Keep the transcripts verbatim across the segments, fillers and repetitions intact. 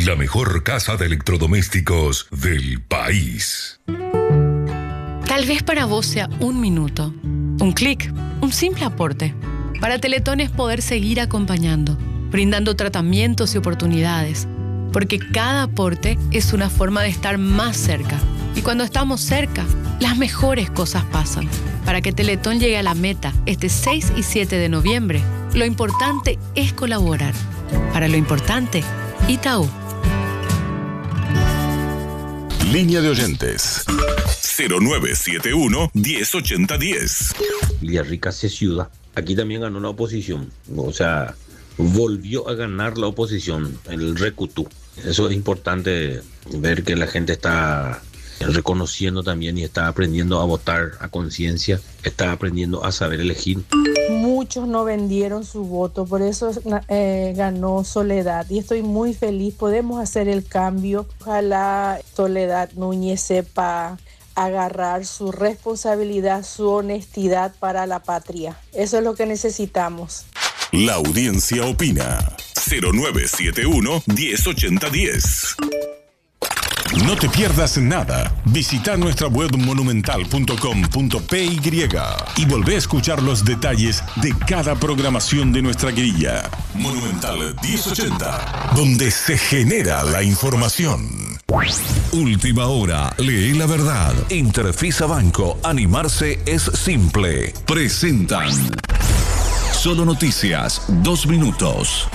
la mejor casa de electrodomésticos del país. Tal vez para vos sea un minuto, un clic, un simple aporte. Para Teletón es poder seguir acompañando, brindando tratamientos y oportunidades, porque cada aporte es una forma de estar más cerca. Y cuando estamos cerca, las mejores cosas pasan. Para que Teletón llegue a la meta este seis y siete de noviembre, lo importante es colaborar. Para lo importante, Itaú. Línea de oyentes. cero nueve siete uno, diez ochenta diez. Villarrica se ciudad. Aquí también ganó la oposición. O sea, volvió a ganar la oposición, el Recutú. Eso es importante, ver que la gente está reconociendo también y está aprendiendo a votar a conciencia, está aprendiendo a saber elegir. Muchos no vendieron su voto, por eso eh, ganó Soledad y estoy muy feliz. Podemos hacer el cambio. Ojalá Soledad Núñez sepa agarrar su responsabilidad, su honestidad para la patria. Eso es lo que necesitamos. La audiencia opina. cero nueve siete uno, diez ochenta diez. No te pierdas nada. Visita nuestra web monumental punto com punto p y y volvé a escuchar los detalles de cada programación de nuestra grilla. Monumental diez ochenta, donde se genera la información. Última hora, lee la verdad. Interfisa Banco, animarse es simple. Presentan Solo Noticias, dos minutos.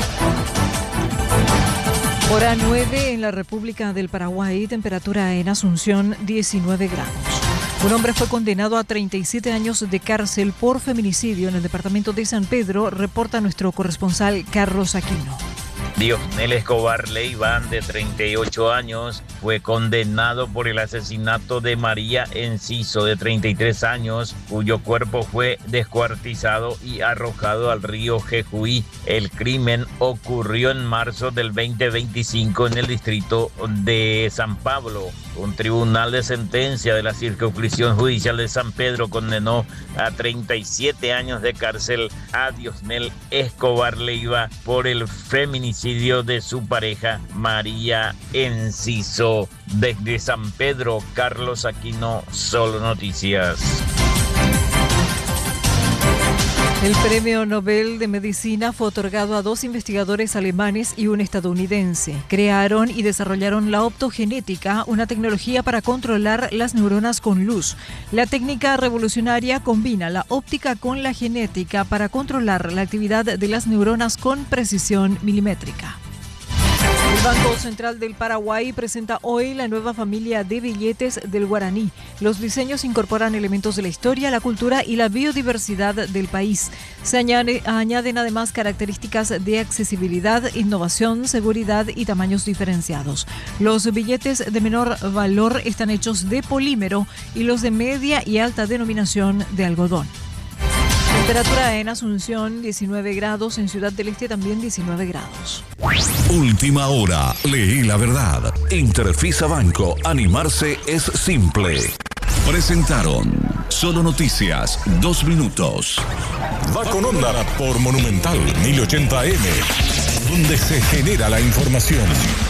Hora nueve en la República del Paraguay, temperatura en Asunción diecinueve grados. Un hombre fue condenado a treinta y siete años de cárcel por feminicidio en el departamento de San Pedro, reporta nuestro corresponsal Carlos Aquino. Diosnel Escobar Leiván, de treinta y ocho años, fue condenado por el asesinato de María Enciso, de treinta y tres años, cuyo cuerpo fue descuartizado y arrojado al río Jejuí. El crimen ocurrió en marzo del veinte veinticinco en el distrito de San Pablo. Un tribunal de sentencia de la Circunscripción Judicial de San Pedro condenó a treinta y siete años de cárcel a Diosnel Escobar Leiva por el feminicidio de su pareja María Enciso. Desde San Pedro, Carlos Aquino, Solo Noticias. El Premio Nobel de Medicina fue otorgado a dos investigadores alemanes y un estadounidense. Crearon y desarrollaron la optogenética, una tecnología para controlar las neuronas con luz. La técnica revolucionaria combina la óptica con la genética para controlar la actividad de las neuronas con precisión milimétrica. El Banco Central del Paraguay presenta hoy la nueva familia de billetes del guaraní. Los diseños incorporan elementos de la historia, la cultura y la biodiversidad del país. Se añade, añaden además características de accesibilidad, innovación, seguridad y tamaños diferenciados. Los billetes de menor valor están hechos de polímero y los de media y alta denominación de algodón. Temperatura en Asunción diecinueve grados, en Ciudad del Este también diecinueve grados. Última hora, leí la verdad. Interfisa Banco, animarse es simple. Presentaron Solo Noticias, dos minutos. Va con onda por Monumental mil ochenta eme, donde se genera la información.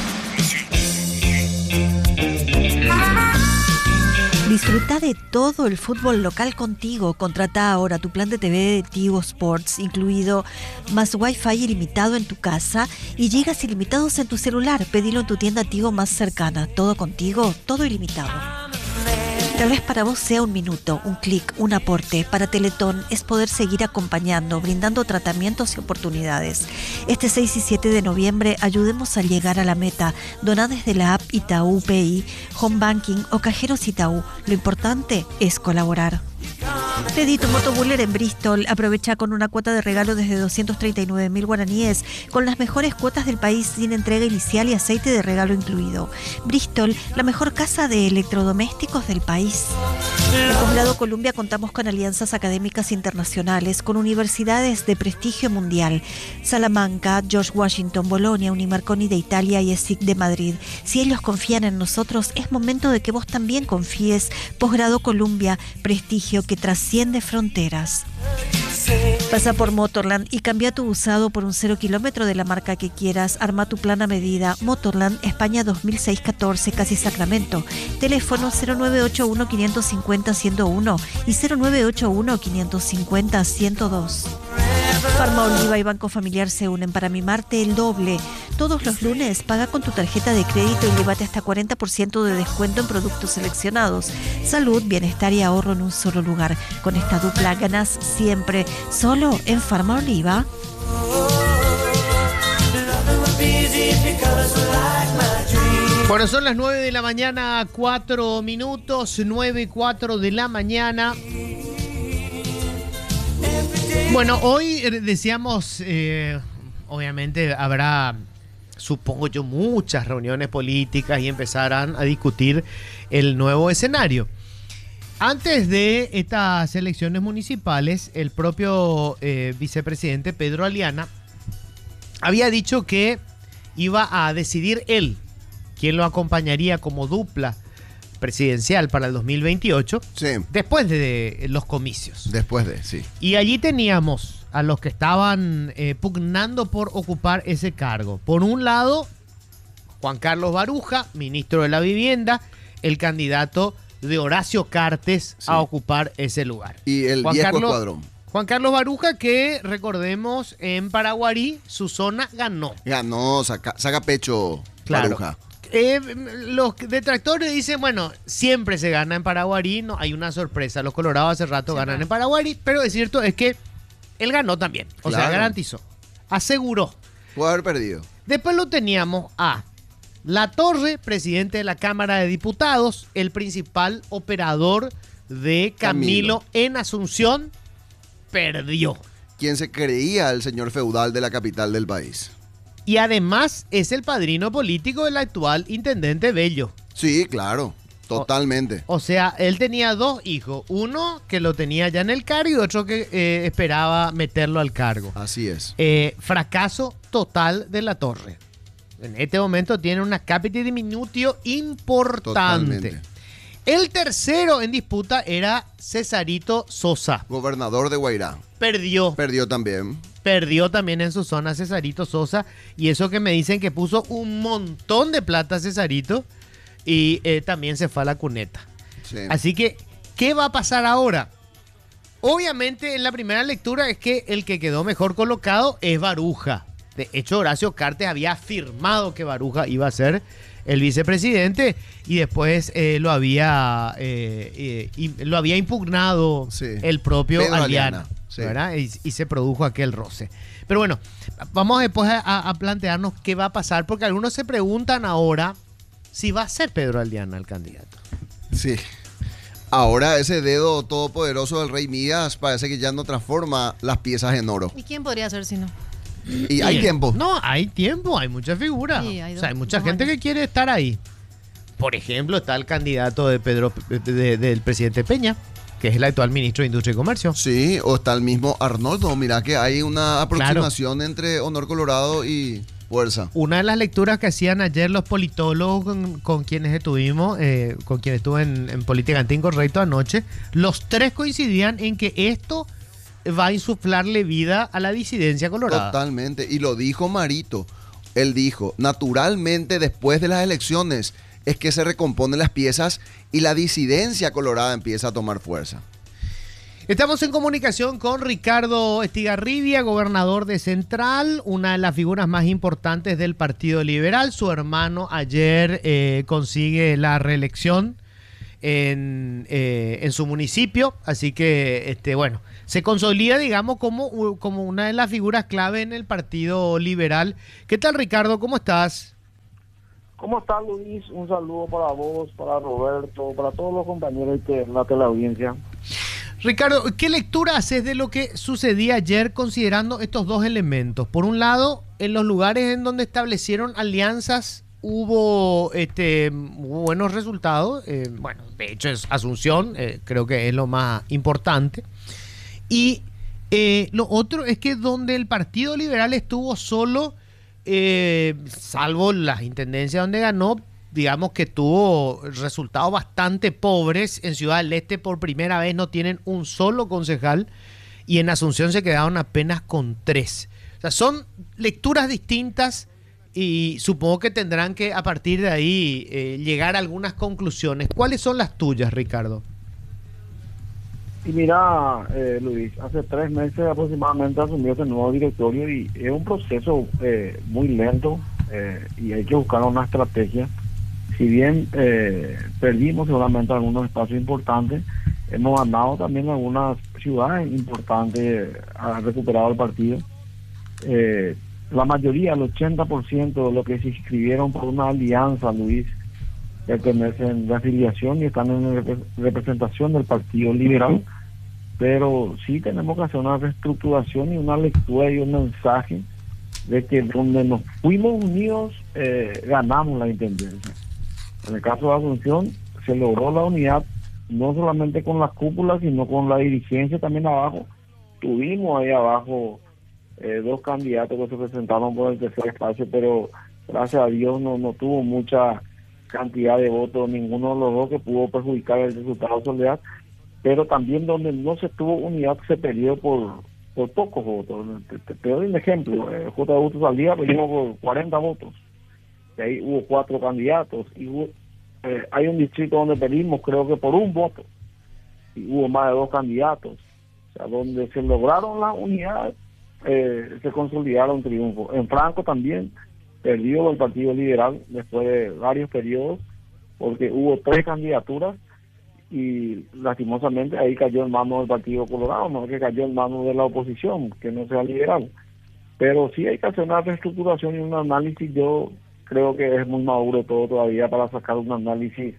Disfruta de todo el fútbol local contigo. Contrata ahora tu plan de T V de Tigo Sports, incluido más Wi-Fi ilimitado en tu casa y gigas ilimitados en tu celular. Pedilo en tu tienda Tigo más cercana. Todo contigo, todo ilimitado. Tal vez para vos sea un minuto, un clic, un aporte. Para Teletón es poder seguir acompañando, brindando tratamientos y oportunidades. Este seis y siete de noviembre ayudemos a llegar a la meta. Doná desde la app Itaú P I, Home Banking o Cajeros Itaú. Lo importante es colaborar. Pedí tu motobuller en Bristol. Aprovecha con una cuota de regalo desde doscientos treinta y nueve mil guaraníes, con las mejores cuotas del país sin entrega inicial y aceite de regalo incluido. Bristol, la mejor casa de electrodomésticos del país. En Posgrado Columbia contamos con alianzas académicas internacionales, con universidades de prestigio mundial. Salamanca, George Washington, Bolonia, Unimarconi de Italia y ESIC de Madrid. Si ellos confían en nosotros, es momento de que vos también confíes. Posgrado Columbia, prestigio que trasciende fronteras. Pasa por Motorland y cambia tu usado por un cero kilómetro de la marca que quieras. Arma tu plan a medida. Motorland, España dos mil seiscientos catorce, Casi Sacramento. Teléfono cero nueve ocho uno, cinco cinco cero, uno cero uno y cero nueve ocho uno, cinco cinco cero, uno cero dos. Farma Oliva y Banco Familiar se unen para mimarte el doble. Todos los lunes paga con tu tarjeta de crédito y llévate hasta cuarenta por ciento de descuento en productos seleccionados. Salud, bienestar y ahorro en un solo lugar. Con esta dupla ganas siempre. Solo en Farma Oliva. Bueno, son las nueve de la mañana, cuatro minutos, nueve y cuatro de la mañana. Bueno, hoy decíamos, eh, obviamente habrá, supongo yo, muchas reuniones políticas y empezarán a discutir el nuevo escenario. Antes de estas elecciones municipales, el propio eh, vicepresidente Pedro Aliana había dicho que iba a decidir él quién lo acompañaría como dupla presidencial para el dos mil veintiocho, sí, después de los comicios. Después de, sí. Y allí teníamos a los que estaban eh, pugnando por ocupar ese cargo. Por un lado, Juan Carlos Baruja, ministro de la Vivienda, el candidato de Horacio Cartes, sí, a ocupar ese lugar. Y el Juan viejo Carlos, escuadrón. Juan Carlos Baruja, que recordemos, en Paraguarí, su zona ganó. Ganó, saca, saca pecho, claro. Baruja. Eh, los detractores dicen, bueno, siempre se gana en Paraguarí, no hay una sorpresa. Los colorados hace rato sí, ganan en Paraguarí, pero es cierto es que él ganó también. O claro. sea, garantizó, aseguró. Puede haber perdido. Después lo teníamos a Latorre, presidente de la Cámara de Diputados, el principal operador de Camilo, Camilo. en Asunción, perdió. Quien se creía el señor feudal de la capital del país. Y además es el padrino político del actual intendente Bello. Sí, claro, totalmente. O, o sea, él tenía dos hijos. Uno que lo tenía ya en el cargo y otro que eh, esperaba meterlo al cargo. Así es. Eh, fracaso total de Latorre. En este momento tiene una cápita diminutio importante. Totalmente. El tercero en disputa era Cesarito Sosa. Gobernador de Guairá. Perdió. Perdió también. Perdió también en su zona Cesarito Sosa. Y eso que me dicen que puso un montón de plata Cesarito. Y eh, también se fue a la cuneta. Sí. Así que, ¿qué va a pasar ahora? Obviamente, en la primera lectura es que el que quedó mejor colocado es Baruja. De hecho, Horacio Cartes había afirmado que Baruja iba a ser el vicepresidente y después eh, lo había eh, eh, lo había impugnado sí. el propio Pedro Aliana, Aliana sí. ¿verdad? Y, y se produjo aquel roce. Pero bueno, vamos después a, a plantearnos qué va a pasar, porque algunos se preguntan ahora si va a ser Pedro Aliana el candidato. Sí. Ahora ese dedo todopoderoso del rey Midas parece que ya no transforma las piezas en oro. ¿Y quién podría ser si no? Y hay tiempo. No, hay tiempo, hay muchas figuras. Sí, hay, dos, o sea, hay mucha gente años. que quiere estar ahí. Por ejemplo, está el candidato de Pedro de, de, del presidente Peña, que es el actual ministro de Industria y Comercio. Sí, o está el mismo Arnoldo. Mira que hay una aproximación claro. entre Honor Colorado y Fuerza. Una de las lecturas que hacían ayer los politólogos con, con quienes estuvimos, eh, con quienes estuve en, en Políticamente Incorrecto anoche, los tres coincidían en que esto va a insuflarle vida a la disidencia colorada. Totalmente, y lo dijo Marito. Él dijo, naturalmente después de las elecciones es que se recomponen las piezas y la disidencia colorada empieza a tomar fuerza. Estamos en comunicación con Ricardo Estigarribia, gobernador de Central, una de las figuras más importantes del Partido Liberal. Su hermano ayer eh, consigue la reelección en, eh, en su municipio, así que, este, bueno, se consolida, digamos, como, como una de las figuras clave en el Partido Liberal. ¿Qué tal, Ricardo? ¿Cómo estás? ¿Cómo estás, Luis? Un saludo para vos, para Roberto, para todos los compañeros de la teleaudiencia. Ricardo, ¿qué lectura haces de lo que sucedía ayer considerando estos dos elementos? Por un lado, en los lugares en donde establecieron alianzas hubo, este, hubo buenos resultados. Eh, bueno, de hecho es Asunción, eh, creo que es lo más importante. Y eh, lo otro es que donde el Partido Liberal estuvo solo, eh, salvo las intendencias donde ganó, digamos que tuvo resultados bastante pobres. En Ciudad del Este por primera vez no tienen un solo concejal y en Asunción se quedaron apenas con tres. O sea, son lecturas distintas y supongo que tendrán que a partir de ahí eh, llegar a algunas conclusiones. ¿Cuáles son las tuyas, Ricardo? Y mira, eh, Luis, hace tres meses aproximadamente asumió este nuevo directorio y es un proceso eh, muy lento eh, y hay que buscar una estrategia. Si bien eh, perdimos seguramente algunos espacios importantes, hemos ganado también algunas ciudades importantes, ha recuperado el partido. Eh, la mayoría, el ochenta por ciento de los que se inscribieron por una alianza, Luis, pertenecen de afiliación y están en rep- representación del Partido Liberal, pero sí tenemos que hacer una reestructuración y una lectura y un mensaje de que donde nos fuimos unidos eh, ganamos la intendencia. En el caso de Asunción se logró la unidad no solamente con la cúpula sino con la dirigencia también abajo. Tuvimos ahí abajo eh, dos candidatos que se presentaron por el tercer espacio, pero gracias a Dios no, no tuvo mucha cantidad de votos ninguno de los dos que pudo perjudicar el resultado de Soledad, pero también donde no se tuvo unidad se perdió por por pocos votos. Te, te, te doy un ejemplo, eh, J. Augusto Saldía perdimos por cuarenta votos, y ahí hubo cuatro candidatos, y hubo, eh, hay un distrito donde perdimos creo que por un voto, y hubo más de dos candidatos, o sea, donde se lograron las unidades, eh, se consolidaron triunfos. En Franco también perdió el Partido Liberal después de varios periodos, porque hubo tres candidaturas, y lastimosamente ahí cayó en manos del Partido Colorado, no que cayó en manos de la oposición, que no sea liberal. Pero sí hay que hacer una reestructuración y un análisis. Yo creo que es muy maduro todo todavía para sacar un análisis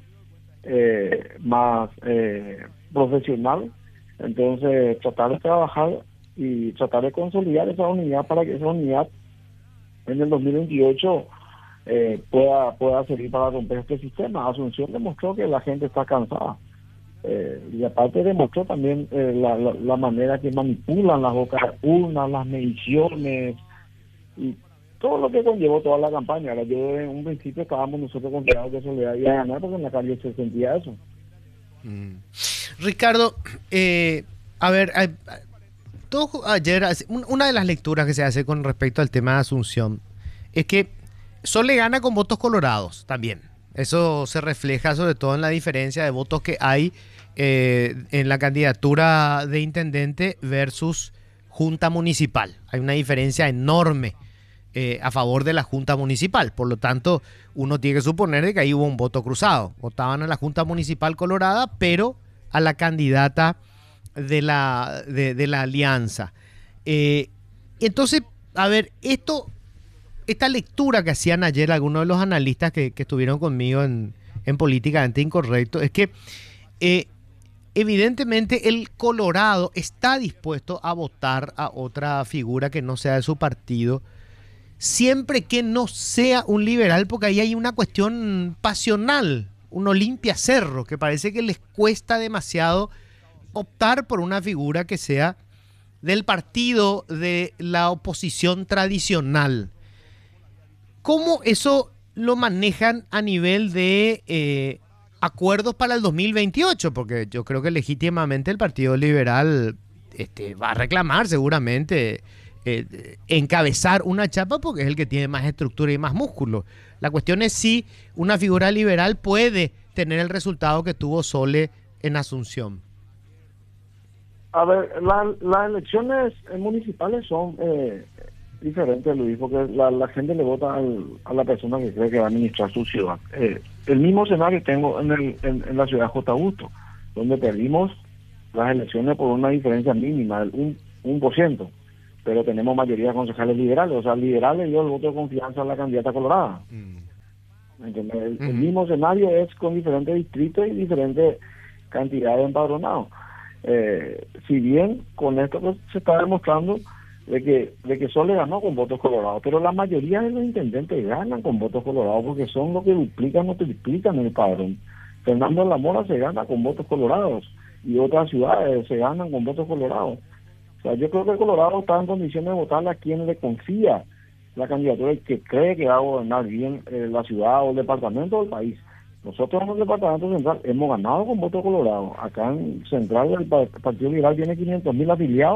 eh, más eh, profesional. Entonces tratar de trabajar y tratar de consolidar esa unidad para que esa unidad en el dos mil veintiocho eh, pueda, pueda servir para romper este sistema. Asunción demostró que la gente está cansada. Eh, y aparte demostró también eh, la, la, la manera que manipulan las bocas urnas, las mediciones y todo lo que conllevó toda la campaña. Ahora, yo en un principio estábamos nosotros confiados que Soledad iba a ganar porque en la calle se sentía eso. Mm. Ricardo, eh, a ver, a, a, todo ayer, una de las lecturas que se hace con respecto al tema de Asunción es que Sole gana con votos colorados también. Eso se refleja sobre todo en la diferencia de votos que hay eh, en la candidatura de intendente versus junta municipal. Hay una diferencia enorme eh, a favor de la junta municipal. Por lo tanto, uno tiene que suponer de que ahí hubo un voto cruzado. Votaban a la junta municipal colorada, pero a la candidata de la, de, de la alianza. Eh, entonces, a ver, esto... Esta lectura que hacían ayer algunos de los analistas que, que estuvieron conmigo en, en Políticamente Incorrecto es que eh, evidentemente el Colorado está dispuesto a votar a otra figura que no sea de su partido, siempre que no sea un liberal, porque ahí hay una cuestión pasional, un Olimpia Cerro, que parece que les cuesta demasiado optar por una figura que sea del partido de la oposición tradicional. ¿Cómo eso lo manejan a nivel de eh, acuerdos para el dos mil veintiocho? Porque yo creo que legítimamente el Partido Liberal este, va a reclamar seguramente eh, encabezar una chapa porque es el que tiene más estructura y más músculo. La cuestión es si una figura liberal puede tener el resultado que tuvo Sole en Asunción. A ver, la, las elecciones municipales son... Eh, diferente, Luis, porque la, la gente le vota al, a la persona que cree que va a administrar su ciudad. Eh, el mismo escenario tengo en, el, en, en la ciudad de J. Augusto, donde perdimos las elecciones por una diferencia mínima, del un, un por ciento, pero tenemos mayoría de concejales liberales, o sea, liberales dio el voto de confianza a la candidata colorada. Mm. ¿Entiendes? El, mm. el mismo escenario es con diferentes distritos y diferentes cantidades de empadronados. Eh, si bien con esto pues, se está demostrando de que de que Sole ganó con votos colorados, pero la mayoría de los intendentes ganan con votos colorados porque son los que duplican o triplican el padrón. Fernando de la Mora se gana con votos colorados y otras ciudades se ganan con votos colorados. O sea, yo creo que el Colorado está en condiciones de votarle a quien le confía la candidatura y que cree que va a gobernar bien eh, la ciudad o el departamento del país. Nosotros en el departamento central hemos ganado con votos colorados. Acá en Central el Partido Liberal tiene quinientos mil afiliados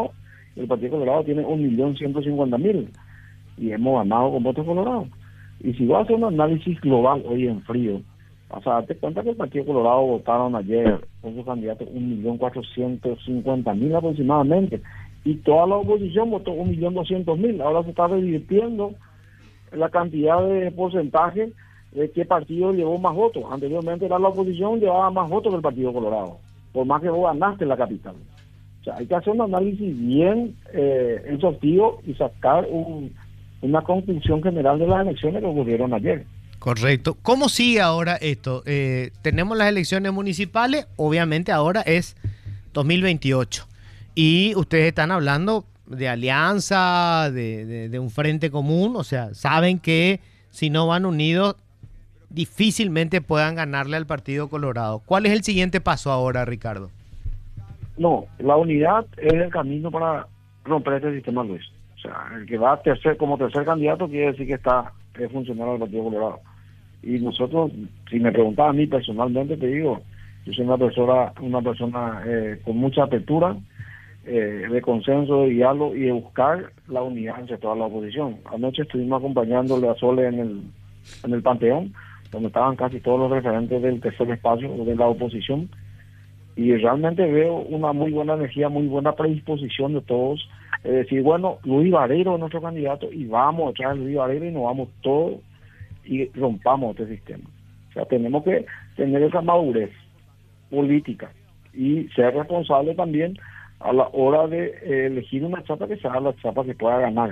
el Partido Colorado tiene un millón ciento cincuenta mil y hemos ganado con votos colorados. Y si vas a hacer un análisis global hoy en frío, vas a darte cuenta que el Partido Colorado votaron ayer con su candidato un millón cuatrocientos cincuenta mil aproximadamente, y toda la oposición votó un millón doscientos mil. Ahora se está revirtiendo la cantidad de porcentaje de qué partido llevó más votos. Anteriormente era la oposición, llevaba más votos que el Partido Colorado, por más que vos ganaste en la capital. O sea, hay que hacer un análisis bien eh, exhaustivo y sacar un, una conclusión general de las elecciones que ocurrieron ayer. Correcto. ¿Cómo sigue ahora esto? Eh, tenemos las elecciones municipales, obviamente ahora es dos mil veintiocho. Y ustedes están hablando de alianza, de, de, de un frente común, o sea, saben que si no van unidos, difícilmente puedan ganarle al Partido Colorado. ¿Cuál es el siguiente paso ahora, Ricardo? No, la unidad es el camino para romper este sistema, Luis. O sea, el que va a tercer, como tercer candidato quiere decir que está es funcionario del Partido Colorado. Y nosotros, si me preguntas a mí personalmente, te digo, yo soy una persona, una persona eh, con mucha apertura, eh, de consenso, de diálogo y de buscar la unidad entre toda la oposición. Anoche estuvimos acompañándole a Sole en el, en el Panteón, donde estaban casi todos los referentes del tercer espacio de la oposición, y realmente veo una muy buena energía, muy buena predisposición de todos. Es decir, bueno, Luis Vareiro es nuestro candidato y vamos a traer a Luis Vareiro y nos vamos todos y rompamos este sistema. O sea, tenemos que tener esa madurez política y ser responsable también a la hora de eh, elegir una chapa que sea la chapa que pueda ganar.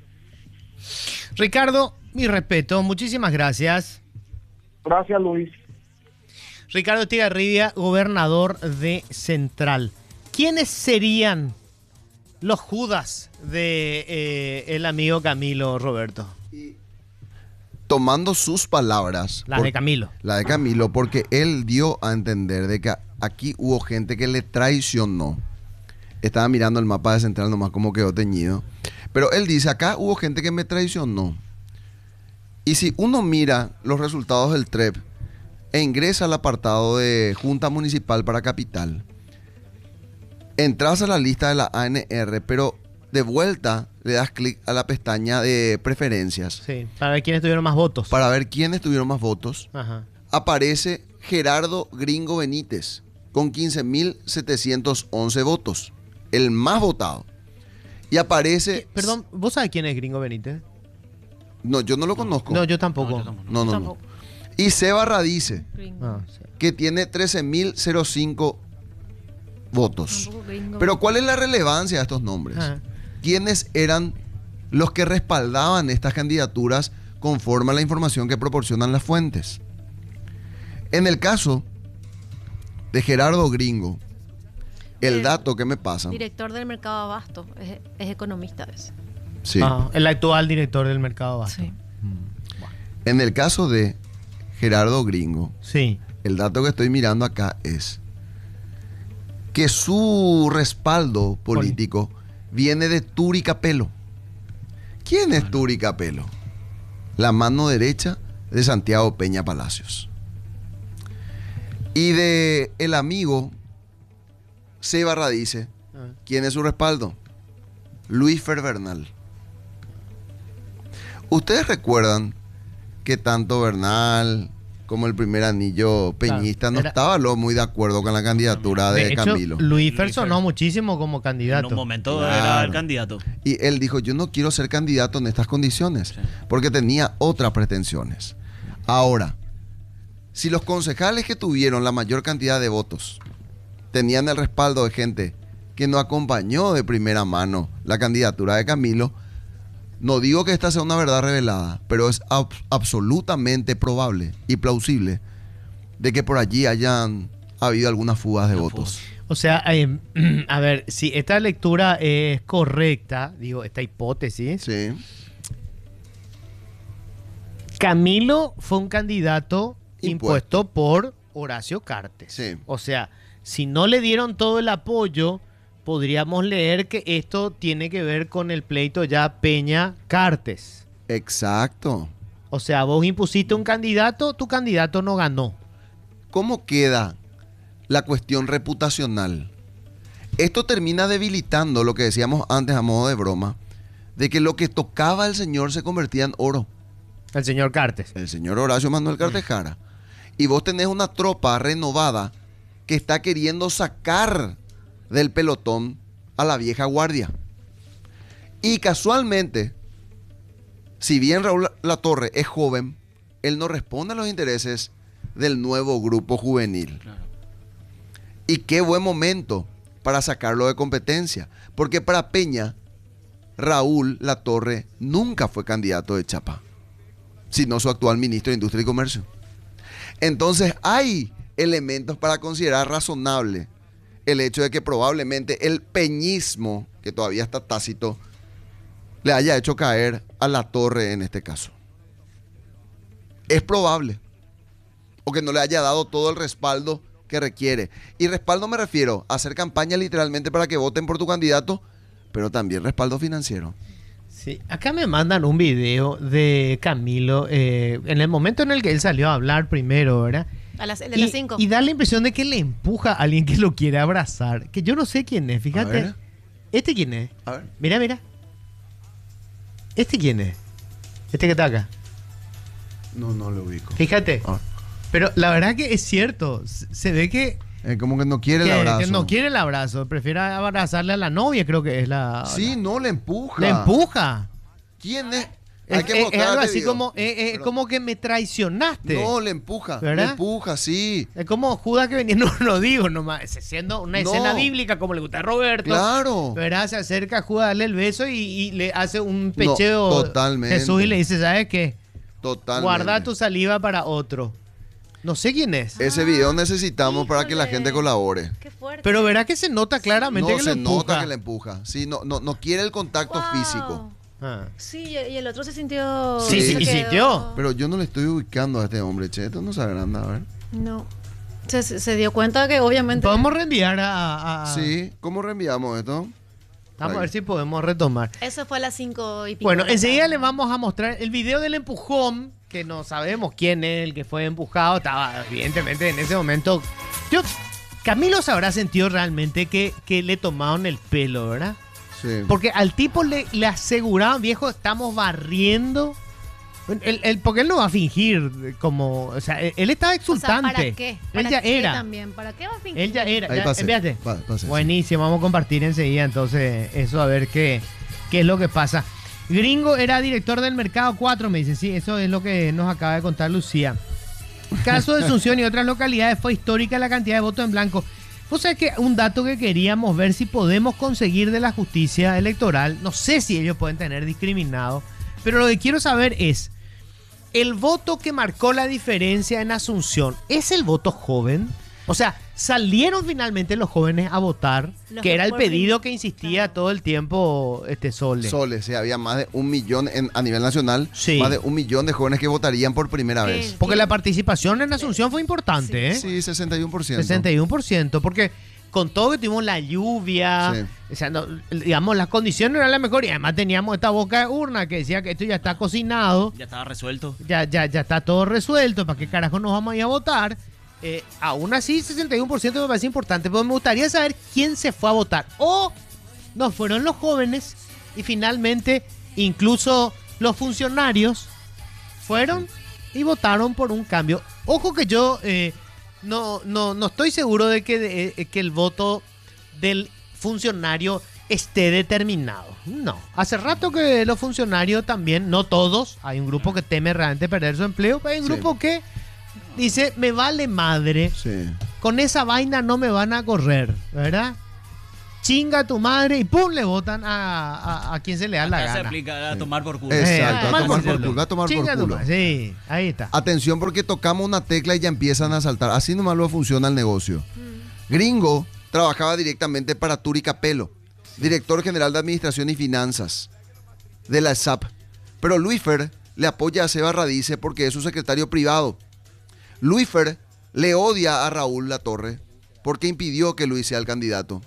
Ricardo, mi respeto, muchísimas gracias. Gracias, Luis. Ricardo Estigarribia, gobernador de Central. ¿Quiénes serían los Judas de eh, el amigo Camilo, Roberto? Tomando sus palabras. Las de Camilo. La de Camilo, porque él dio a entender de que aquí hubo gente que le traicionó. Estaba mirando el mapa de Central nomás como quedó teñido. Pero él dice, acá hubo gente que me traicionó. Y si uno mira los resultados del T R E P e ingresa al apartado de Junta Municipal para Capital, entras a la lista de la A N R, pero de vuelta le das clic a la pestaña de preferencias. Sí, para ver quiénes tuvieron más votos. Para ver quiénes tuvieron más votos. Ajá. Aparece Gerardo Gringo Benítez con quince mil setecientos once votos, el más votado. Y aparece... Perdón, ¿vos sabés quién es Gringo Benítez? No, yo no lo conozco. No, yo tampoco. No, yo tampoco. no, no, no. Y Seba Radice, ah, sí. que tiene trece mil cinco votos. Pero ¿cuál es la relevancia de estos nombres? Ah. ¿Quiénes eran los que respaldaban estas candidaturas conforme a la información que proporcionan las fuentes? En el caso de Gerardo Gringo, el, el dato que me pasa... Director del Mercado Abasto, es, es economista ese. Sí. Ah, el actual director del Mercado Abasto. Sí. Mm. Bueno. En el caso de Gerardo Gringo, sí. el dato que estoy mirando acá es que su respaldo político Poli. viene de Turi Capello. ¿Quién es Turi Capello? La mano derecha de Santiago Peña Palacios. Y de el amigo Seba Radice, ah. ¿quién es su respaldo? Luis Ferbernal. ¿Ustedes recuerdan que tanto Bernal como el primer anillo peñista claro, no era, estaba lo muy de acuerdo con la candidatura de, de hecho, Camilo? Luis Fer sonó muchísimo como candidato. En un momento claro. era el candidato. Y él dijo, yo no quiero ser candidato en estas condiciones, sí. porque tenía otras pretensiones. Ahora, si los concejales que tuvieron la mayor cantidad de votos tenían el respaldo de gente que no acompañó de primera mano la candidatura de Camilo, no digo que esta sea una verdad revelada, pero es ab- absolutamente probable y plausible de que por allí hayan habido algunas fugas de no, votos. O sea, eh, a ver, si esta lectura es correcta, digo, esta hipótesis. Sí. Camilo fue un candidato impuesto, impuesto por Horacio Cartes. Sí. O sea, si no le dieron todo el apoyo, podríamos leer que esto tiene que ver con el pleito ya Peña-Cartes. Exacto. O sea, vos impusiste un candidato, tu candidato no ganó. ¿Cómo queda la cuestión reputacional? Esto termina debilitando lo que decíamos antes a modo de broma, de que lo que tocaba el señor se convertía en oro. El señor Cartes. El señor Horacio Manuel Cartes Jara. Y vos tenés una tropa renovada que está queriendo sacar del pelotón a la vieja guardia. Y casualmente, si bien Raúl Latorre es joven, él no responde a los intereses del nuevo grupo juvenil. Claro. Y qué buen momento para sacarlo de competencia. Porque para Peña, Raúl Latorre nunca fue candidato de chapa, sino su actual ministro de Industria y Comercio. Entonces hay elementos para considerar razonable el hecho de que probablemente el peñismo, que todavía está tácito, le haya hecho caer a Latorre en este caso. Es probable. O que no le haya dado todo el respaldo que requiere. Y respaldo me refiero a hacer campaña literalmente para que voten por tu candidato, pero también respaldo financiero. Sí, acá me mandan un video de Camilo eh, en el momento en el que él salió a hablar primero, ¿verdad? A las, de y, las cinco. Y da la impresión de que le empuja a alguien que lo quiere abrazar. Que yo no sé quién es, fíjate. ¿Este quién es? A ver. Mira, mira. ¿Este quién es? Este que está acá. No, no lo ubico. Fíjate. Ah. Pero la verdad que es cierto. Se ve que... Eh, como que no quiere que, el abrazo. Que no quiere el abrazo. Prefiere abrazarle a la novia, creo que es la... Sí, la... no, le empuja. Le empuja. ¿Quién es? Es, es, es algo así como, eh, eh, como que me traicionaste. No, le empuja. ¿verdad? Le empuja, sí. Es como Judas que venía, no lo digo nomás, siendo una No. escena bíblica como le gusta a Roberto. Claro. ¿Verdad? Se acerca a Judas a darle el beso y, y le hace un pecheo. No, totalmente. Jesús y le dice, ¿sabes qué? Totalmente. Guarda tu saliva para otro. No sé quién es. Ese video necesitamos para que la gente colabore. Qué fuerte. Pero verá que se nota claramente No, que se le empuja. nota que le empuja. Sí, no, no, no quiere el contacto Wow. físico. Ah. Sí, y el otro se sintió... Sí, sí, se y quedó- sintió. Pero yo no le estoy ubicando a este hombre, che. Esto no se agranda, a ver. No. Se, se se dio cuenta que obviamente... Podemos reenviar a... a- Sí, ¿cómo reenviamos esto? Vamos a ver si podemos retomar. Eso fue a las cinco y pico. Bueno, de la enseguida tarde. le vamos a mostrar el video del empujón, que no sabemos quién es el que fue empujado. Estaba, evidentemente, en ese momento... Yo, Camilo se habrá sentido realmente que, que le tomaron el pelo, ¿verdad? Sí. Porque al tipo le, le aseguraban, viejo, estamos barriendo. Él, él- porque él no va a fingir como... O sea, él, él estaba O sea, exultante. ¿para qué? Él ¿Para ya qué era. también? ¿Para qué va a fingir? Él ya era. Ahí ya, pasé. envíate. Pa- pasé, sí. Buenísimo, vamos a compartir enseguida entonces eso a ver qué, qué es lo que pasa. Gringo era director del Mercado cuatro, me dice. Sí, eso es lo que nos acaba de contar Lucía. Caso de Asunción y otras localidades fue histórica la cantidad de votos en blanco. Vos sabés que un dato que queríamos ver si podemos conseguir de la justicia electoral, no sé si ellos pueden tener discriminado, pero lo que quiero saber es, ¿el voto que marcó la diferencia en Asunción es el voto joven? O sea, salieron finalmente los jóvenes a votar, Los que era el por pedido fin, que insistía claro. todo el tiempo este Sole. Soles, sí, había más de un millón en- a nivel nacional, Sí. más de un millón de jóvenes que votarían por primera ¿Qué? vez. Porque la participación en Asunción fue importante, ¿eh? Sí, sesenta y uno por ciento. sesenta y uno por ciento, porque con todo que tuvimos la lluvia, Sí. o sea, no, digamos, las condiciones no eran las mejores y además teníamos esta boca de urna que decía que esto ya está cocinado, Ya estaba resuelto. ya, ya, ya está todo resuelto, ¿para qué carajo nos vamos a ir a votar? Eh, aún así, sesenta y uno por ciento me parece importante, pero me gustaría saber quién se fue a votar. O no fueron los jóvenes y finalmente incluso los funcionarios fueron y votaron por un cambio. Ojo que yo eh, no, no, no estoy seguro de que, de, eh, que el voto del funcionario esté determinado. No. Hace rato que los funcionarios también, no todos, hay un grupo que teme realmente perder su empleo, pero hay un Sí. grupo que dice, me vale madre, Sí. con esa vaina no me van a correr, ¿verdad? Chinga tu madre y pum, le votan a, a, a quien se le da la Acá se gana. aplica a tomar por culo. Exacto, Eh, a tomar por culo, a tomar por Chinga tu culo. madre, sí, ahí está. Atención porque tocamos una tecla y ya empiezan a saltar. Así nomás lo funciona el negocio. Gringo trabajaba directamente para Turi Capello, director general de Administración y Finanzas de la S A P. Pero Luifer le apoya a Seba Radice porque es su secretario privado. Luifer le odia a Raúl Latorre porque impidió que Luis sea el candidato.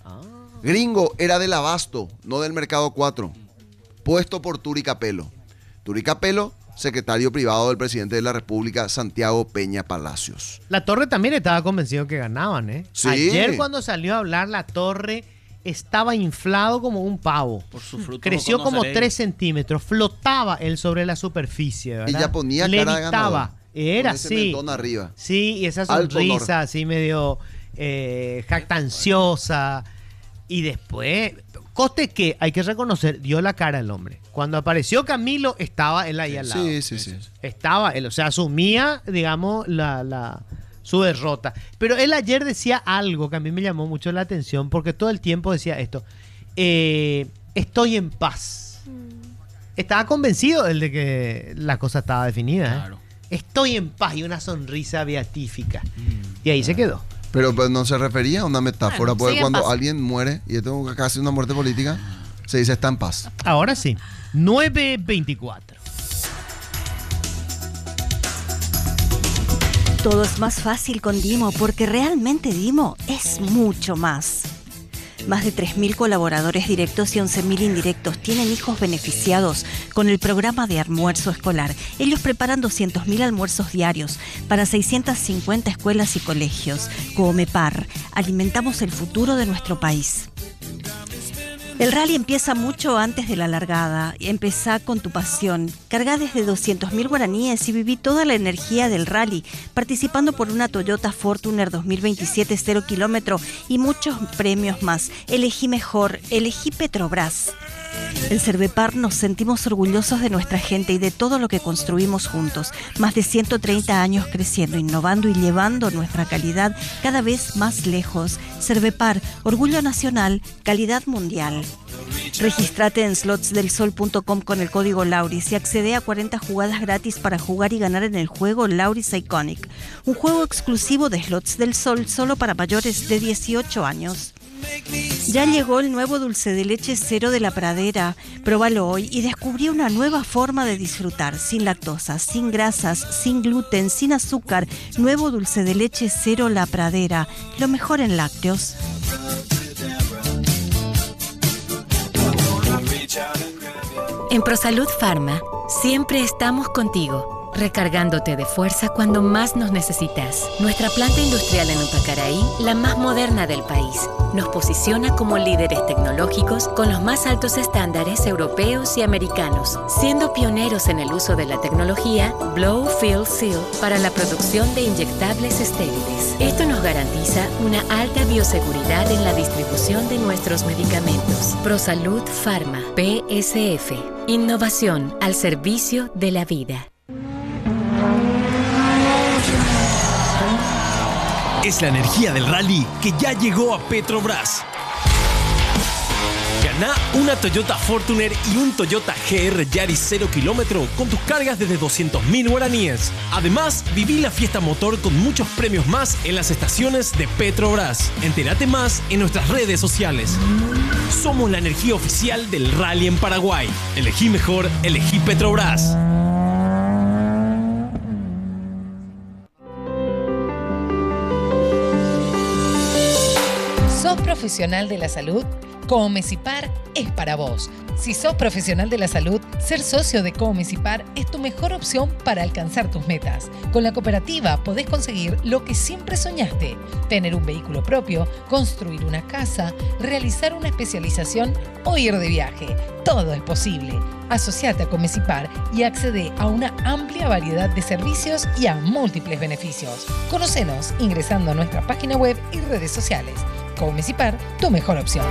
Gringo era del Abasto, no del Mercado cuatro, puesto por Turi Capello. Turi Capello secretario privado del presidente de la República, Santiago Peña Palacios. La Torre también estaba convencido que ganaban, ¿eh? Sí. Ayer cuando salió a hablar, La Torre estaba inflado como un pavo. Por su fruto Creció lo como conoceréis. tres centímetros, flotaba él sobre la superficie, ¿verdad? Y ya ponía cara de Levitaba. ganador. Era Con ese así. mentón arriba. Sí, y esa Alto honor. sonrisa así medio eh, jactanciosa. Y después, coste que hay que reconocer, dio la cara el hombre. Cuando apareció Camilo, estaba él ahí al lado. Sí, sí, sí. Estaba él, o sea, asumía, digamos, la, la, su derrota. Pero él ayer decía algo que a mí me llamó mucho la atención, porque todo el tiempo decía esto. Eh, estoy en paz. Estaba convencido él de que la cosa estaba definida. ¿eh? Claro. Estoy en paz y una sonrisa beatífica. Y ahí se quedó. Pero pues, no se refería a una metáfora, Bueno, porque sigue en cuando paz. alguien muere, y esto es casi una muerte política, se dice está en paz. Ahora sí, nueve veinticuatro. Todo es más fácil con Dimo porque realmente Dimo es mucho más. Más de tres mil colaboradores directos y once mil indirectos tienen hijos beneficiados con el programa de almuerzo escolar. Ellos preparan doscientos mil almuerzos diarios para seiscientas cincuenta escuelas y colegios. Comepar, alimentamos el futuro de nuestro país. El rally empieza mucho antes de la largada. Empezá con tu pasión. Carga desde doscientos mil guaraníes y viví toda la energía del rally, participando por una Toyota Fortuner dos mil veintisiete cero kilómetro y muchos premios más. Elegí mejor, elegí Petrobras. En Cervepar nos sentimos orgullosos de nuestra gente y de todo lo que construimos juntos. Más de ciento treinta años creciendo, innovando y llevando nuestra calidad cada vez más lejos. Cervepar, orgullo nacional, calidad mundial. Regístrate en slots del sol punto com con el código Lauris y accede a cuarenta jugadas gratis para jugar y ganar en el juego Lauris Iconic. Un juego exclusivo de Slots del Sol solo para mayores de dieciocho años. Ya llegó el nuevo dulce de leche cero de La Pradera. Próbalo hoy y descubrí una nueva forma de disfrutar, sin lactosa, sin grasas, sin gluten, sin azúcar. Nuevo dulce de leche cero La Pradera. Lo mejor en lácteos. En ProSalud Pharma, siempre estamos contigo, recargándote de fuerza cuando más nos necesitas. Nuestra planta industrial en Upacaraí, la más moderna del país, nos posiciona como líderes tecnológicos con los más altos estándares europeos y americanos, siendo pioneros en el uso de la tecnología Blow Fill Seal para la producción de inyectables estériles. Esto nos garantiza una alta bioseguridad en la distribución de nuestros medicamentos. ProSalud Pharma, P S F. Innovación al servicio de la vida. Es la energía del rally que ya llegó a Petrobras. Gana una Toyota Fortuner y un Toyota G R Yaris cero kilómetro con tus cargas desde doscientos mil guaraníes. Además, viví la fiesta motor con muchos premios más en las estaciones de Petrobras. Entérate más en nuestras redes sociales. Somos la energía oficial del rally en Paraguay. Elegí mejor, elegí Petrobras. ¿Sos profesional de la salud? Comecipar es para vos. Si sos profesional de la salud, ser socio de Comecipar es tu mejor opción para alcanzar tus metas. Con la cooperativa podés conseguir lo que siempre soñaste: tener un vehículo propio, construir una casa, realizar una especialización o ir de viaje. Todo es posible. Asociate a Comecipar y accede a una amplia variedad de servicios y a múltiples beneficios. Conocenos ingresando a nuestra página web y redes sociales. Comecipar, tu mejor opción.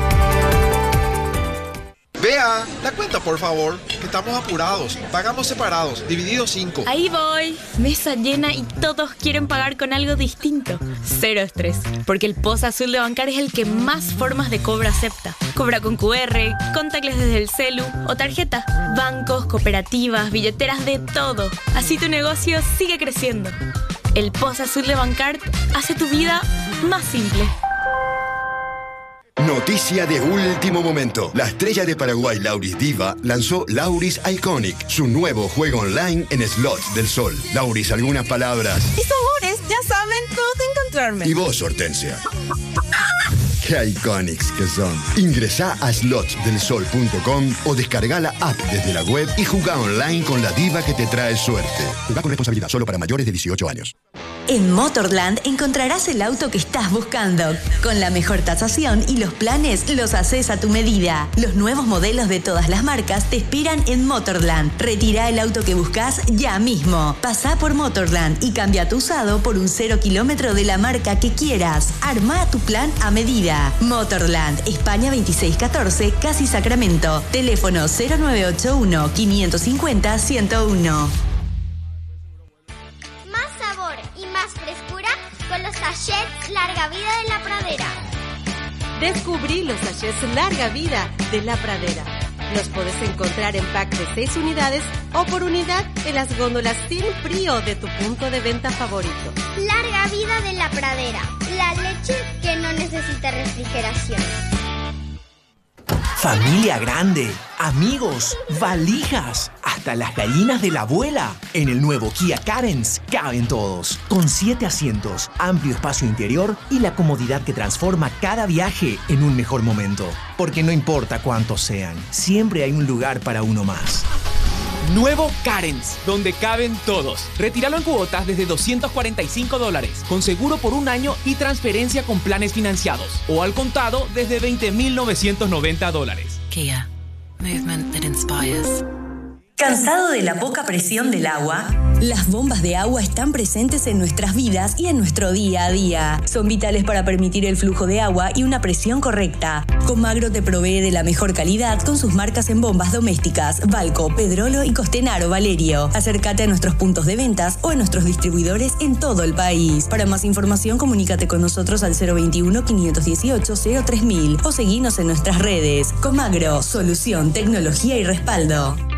Vea, la cuenta por favor, que estamos apurados. Pagamos separados, dividido cinco. Ahí voy. Mesa llena y todos quieren pagar con algo distinto. Cero estrés, porque el Post Azul de Bancar es el que más formas de cobro acepta. Cobra con Q R, contactless desde el celu o tarjeta. Bancos, cooperativas, billeteras, de todo. Así tu negocio sigue creciendo. El Post Azul de Bancar hace tu vida más simple. Noticia de último momento. La estrella de Paraguay, Lauris Diva, lanzó Lauris Iconic, su nuevo juego online en Slots del Sol. Lauris, algunas palabras. Mis amores, ya saben dónde encontrarme. Y vos, Hortensia. Qué iconics que son. Ingresá a slots del sol punto com o descarga la app desde la web y jugá online con la diva que te trae suerte. Jugá con responsabilidad, solo para mayores de dieciocho años. En Motorland encontrarás el auto que estás buscando. Con la mejor tasación y los planes los haces a tu medida. Los nuevos modelos de todas las marcas te esperan en Motorland. Retira el auto que buscas ya mismo. Pasá por Motorland y cambia tu usado por un cero kilómetro de la marca que quieras. Arma tu plan a medida. Motorland, España veintiséis catorce, Casi Sacramento. Teléfono cero nueve ocho uno, cinco cinco cero, uno cero uno. Más sabor y más frescura con los sachets Larga Vida de la Pradera. Descubrí los sachets Larga Vida de la Pradera. Los podés encontrar en pack de seis unidades o por unidad en las góndolas sin frío de tu punto de venta favorito. Larga Vida de la Pradera, la leche que no necesita refrigeración. Familia grande, amigos, valijas, hasta las gallinas de la abuela. En el nuevo Kia Carens caben todos. Con siete asientos, amplio espacio interior y la comodidad que transforma cada viaje en un mejor momento. Porque no importa cuántos sean, siempre hay un lugar para uno más. Nuevo Carens, donde caben todos. Retíralo en cuotas desde doscientos cuarenta y cinco dólares, con seguro por un año y transferencia con planes financiados. O al contado desde veinte mil novecientos noventa dólares. Kia. Movement that inspires. ¿Cansado de la poca presión del agua? Las bombas de agua están presentes en nuestras vidas y en nuestro día a día. Son vitales para permitir el flujo de agua y una presión correcta. Comagro te provee de la mejor calidad con sus marcas en bombas domésticas, Balco, Pedrolo y Costenaro Valerio. Acércate a nuestros puntos de ventas o a nuestros distribuidores en todo el país. Para más información, comunícate con nosotros al cero veintiuno, quinientos dieciocho, cero tres mil o seguinos en nuestras redes. Comagro, solución, tecnología y respaldo.